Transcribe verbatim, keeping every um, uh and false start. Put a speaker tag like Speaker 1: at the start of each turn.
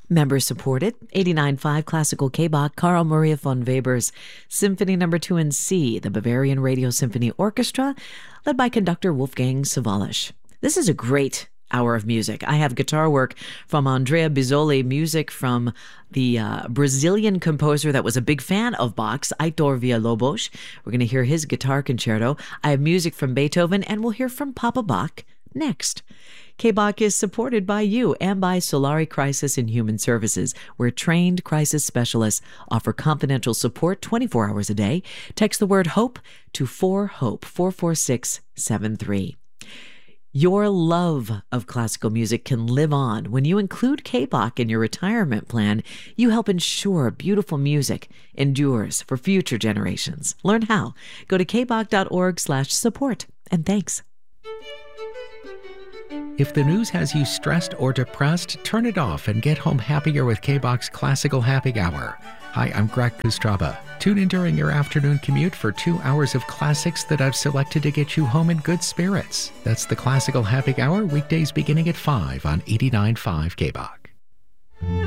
Speaker 1: Member supported, eighty-nine point five Classical K-Bach, Carl Maria von Weber's Symphony Number two in C, the Bavarian Radio Symphony Orchestra, led by conductor Wolfgang Sawallisch. This is a great hour of music. I have guitar work from Andrea Bizzoli, music from the uh, Brazilian composer that was a big fan of Bach's, Heitor Villa-Lobos. We're going to hear his guitar concerto. I have music from Beethoven, and we'll hear from Papa Bach next. K-Bach is supported by you and by Solari Crisis and Human Services, where trained crisis specialists offer confidential support twenty-four hours a day. Text the word HOPE to four HOPE, four four six seven three. Your love of classical music can live on. When you include K-Bach in your retirement plan, you help ensure beautiful music endures for future generations. Learn how. Go to kbach.org slash support. And thanks.
Speaker 2: If the news has you stressed or depressed, turn it off and get home happier with K-Bach's Classical Happy Hour. Hi, I'm Greg Kustraba. Tune in during your afternoon commute for two hours of classics that I've selected to get you home in good spirits. That's the Classical Happy Hour, weekdays beginning at five on eighty-nine point five K-Bach.